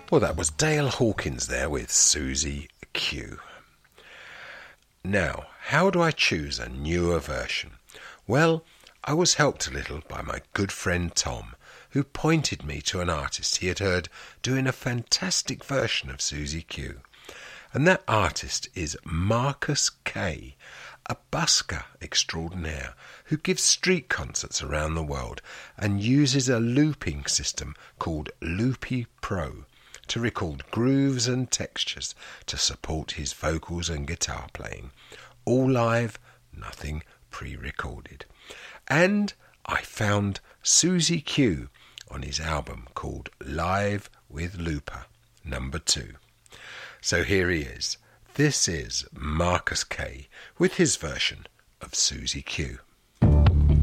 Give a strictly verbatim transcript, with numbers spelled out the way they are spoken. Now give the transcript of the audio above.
Well, that was Dale Hawkins there with Susie Q. Now, how do I choose a newer version? Well, I was helped a little by my good friend Tom, who pointed me to an artist he had heard doing a fantastic version of Susie Q. And that artist is Marcus Kay, a busker extraordinaire who gives street concerts around the world and uses a looping system called Loopy Pro to record grooves and textures to support his vocals and guitar playing. All live, nothing pre-recorded. And I found Susie Q on his album called Live with Looper, number two. So here he is. This is Marcus Kay with his version of Susie Q.